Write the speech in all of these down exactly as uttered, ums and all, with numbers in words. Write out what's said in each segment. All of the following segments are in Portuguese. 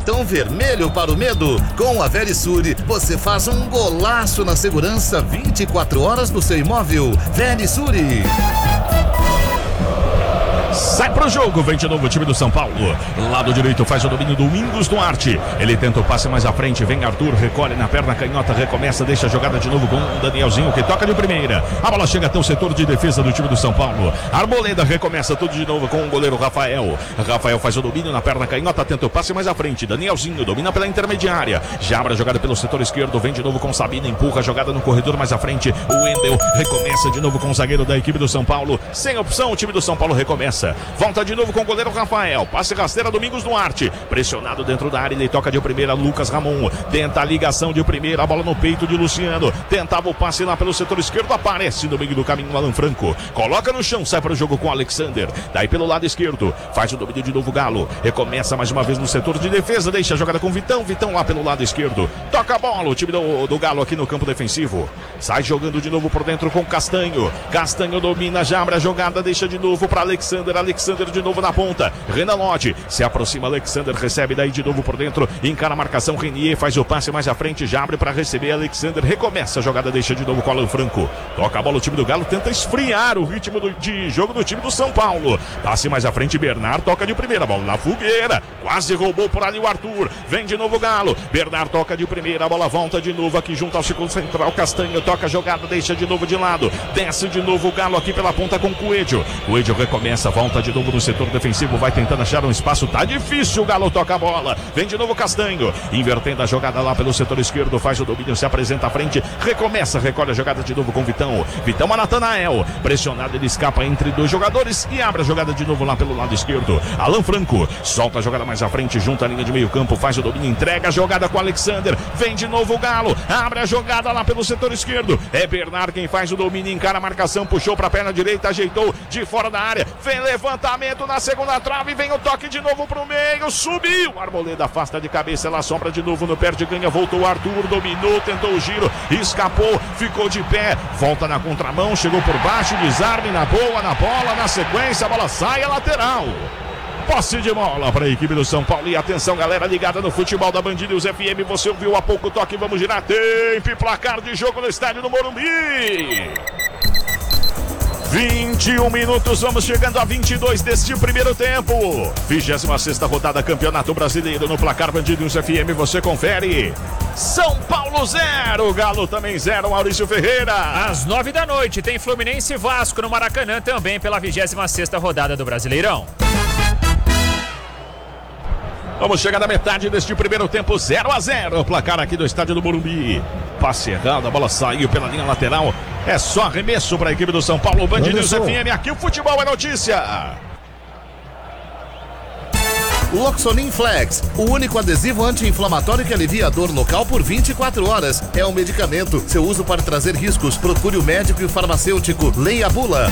cartão vermelho para o medo. Com a Verisure, você faz um golaço na segurança vinte e quatro horas no seu imóvel. Verisure. Sai pro jogo, vem de novo o time do São Paulo. Lado direito faz o domínio Domingos Duarte. Ele tenta o passe mais à frente, vem Arthur, recolhe na perna canhota, recomeça, deixa a jogada de novo com o Danielzinho, que toca de primeira. A bola chega até o setor de defesa do time do São Paulo. Arboleda recomeça tudo de novo com o goleiro Rafael. Rafael faz o domínio na perna canhota, tenta o passe mais à frente. Danielzinho domina pela intermediária. Já abre a jogada pelo setor esquerdo, vem de novo com Sabino, empurra a jogada no corredor mais à frente. O Wendel recomeça de novo com o zagueiro da equipe do São Paulo. Sem opção, o time do São Paulo recomeça. Volta de novo com o goleiro Rafael. Passe rasteira, Domingos Duarte. Pressionado dentro da área, ele toca de primeira, Lucas Ramon. Tenta a ligação de primeira, a bola no peito de Luciano. Tentava o passe lá pelo setor esquerdo, aparece no meio do caminho o Alan Franco. Coloca no chão, sai para o jogo com o Alexander. Daí pelo lado esquerdo, faz o domínio de novo Galo. Recomeça mais uma vez no setor de defesa, deixa a jogada com Vitão. Vitão lá pelo lado esquerdo. Toca a bola, o time do, do Galo aqui no campo defensivo. Sai jogando de novo por dentro com Castanho. Castanho domina, já abre a jogada, deixa de novo para Alexander. Alexander de novo na ponta, Renan Lodge se aproxima, Alexander recebe daí de novo por dentro, encara a marcação, Renier faz o passe mais à frente, já abre para receber, Alexander recomeça a jogada, deixa de novo com Alan Franco, toca a bola, o time do Galo tenta esfriar o ritmo do, de jogo do time do São Paulo, passe mais à frente, Bernard toca de primeira, bola na fogueira, quase roubou por ali o Arthur, vem de novo o Galo, Bernard toca de primeira, a bola volta de novo aqui junto ao círculo central, Castanho toca a jogada, deixa de novo de lado, desce de novo o Galo aqui pela ponta com Coelho, Coelho recomeça, volta de novo no setor defensivo, vai tentando achar um espaço, tá difícil, o Galo toca a bola, vem de novo Castanho, invertendo a jogada lá pelo setor esquerdo, faz o domínio, se apresenta à frente, recomeça, recolhe a jogada de novo com Vitão, Vitão a Natanael, pressionado, ele escapa entre dois jogadores e abre a jogada de novo lá pelo lado esquerdo, Alan Franco, solta a jogada mais à frente, junta a linha de meio campo, faz o domínio, entrega a jogada com Alexander, vem de novo o Galo, abre a jogada lá pelo setor esquerdo, é Bernard quem faz o domínio, encara a marcação, puxou para a perna direita, ajeitou de fora da área, vem levantamento na segunda trave, vem o toque de novo pro meio, subiu, Arboleda afasta de cabeça, ela sombra de novo no perde ganha, voltou o Arthur, dominou, tentou o giro, escapou, ficou de pé, volta na contramão, chegou por baixo, desarme na boa, na bola, na sequência, a bola sai, a lateral. Posse de bola para a equipe do São Paulo. E atenção, galera ligada no futebol da Band News F M. Você ouviu há pouco o toque, vamos girar. Tempo e placar de jogo no estádio do Morumbi. vinte e um minutos, vamos chegando a vinte e dois deste primeiro tempo. vigésima sexta rodada, Campeonato Brasileiro no placar Band News F M. Você confere. São Paulo zero, Galo também zero, Maurício Ferreira. Às nove da noite tem Fluminense e Vasco no Maracanã, também pela vigésima sexta rodada do Brasileirão. Vamos chegar na metade deste primeiro tempo, zero a zero, o placar aqui do estádio do Morumbi. Passe errado, a bola saiu pela linha lateral. É só arremesso para a equipe do São Paulo. Band News F M, aqui o futebol é notícia. Loxonin Flex, o único adesivo anti-inflamatório que alivia a dor local por vinte e quatro horas. É um medicamento. Seu uso pode trazer riscos. Procure o médico e o farmacêutico. Leia a bula.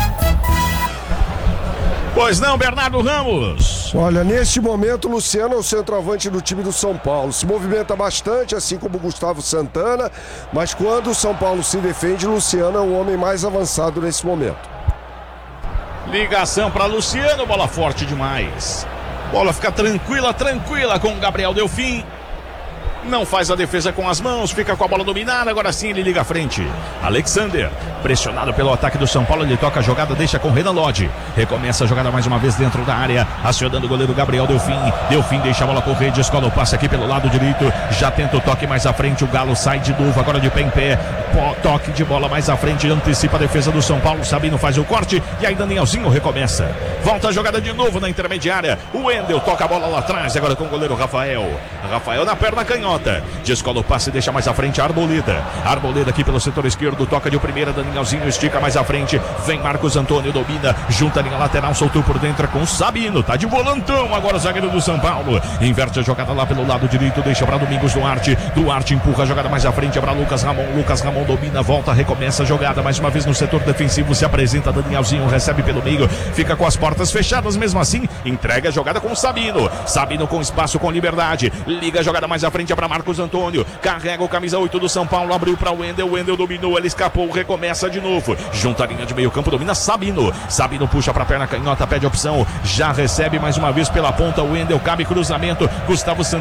Pois não, Bernardo Ramos. Olha, neste momento, o Luciano é o centroavante do time do São Paulo. Se movimenta bastante, assim como o Gustavo Santana, mas quando o São Paulo se defende, o Luciano é o homem mais avançado nesse momento. Ligação para Luciano, bola forte demais. Bola fica tranquila, tranquila com o Gabriel Delfim. Não faz a defesa com as mãos, fica com a bola dominada, agora sim ele liga à frente. Alexander, pressionado pelo ataque do São Paulo, ele toca a jogada, deixa com Renan Lodge. Recomeça a jogada mais uma vez dentro da área, acionando o goleiro Gabriel Delfim. Delfim deixa a bola correr, descola o passe aqui pelo lado direito, já tenta o toque mais à frente, o Galo sai de novo, agora de pé em pé. Toque de bola mais à frente, antecipa a defesa do São Paulo, Sabino faz o corte e aí Danielzinho recomeça. Volta a jogada de novo na intermediária, o Wendel toca a bola lá atrás, agora com o goleiro Rafael. Rafael na perna canhota. Descola o passe, deixa mais à frente a Arboleda. Arboleda aqui pelo setor esquerdo, toca de primeira, Danielzinho estica mais à frente. Vem Marcos Antônio, domina, junta a linha lateral, soltou por dentro com o Sabino. Tá de volantão agora o zagueiro do São Paulo. Inverte a jogada lá pelo lado direito, deixa para Domingos Duarte. Duarte empurra a jogada mais à frente, é para Lucas Ramon. Lucas Ramon domina, volta, recomeça a jogada mais uma vez no setor defensivo. Se apresenta Danielzinho, recebe pelo meio, fica com as portas fechadas mesmo assim. Entrega a jogada com o Sabino. Sabino com espaço, com liberdade. Liga a jogada mais à frente, é para Marcos Antônio, carrega o camisa oito do São Paulo, abriu para o Wendel, o Wendel dominou, ele escapou, recomeça de novo, junta a linha de meio campo, domina Sabino, Sabino puxa para a perna canhota, pede opção, já recebe mais uma vez pela ponta, o Wendel, cabe cruzamento, Gustavo Santana